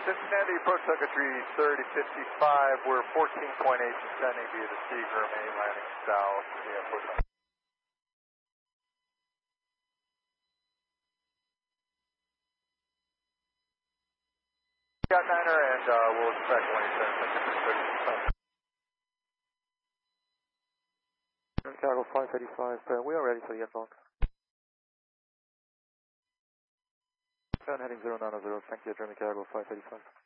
Cincinnati, approach circuitry 3055. We're 14.8 descending via the Seagram, landing south via approach. Got Niner, and we'll expect 27 Cargo 585, we are ready for the advance. Turn heading 090, thank you, German Cargo 585.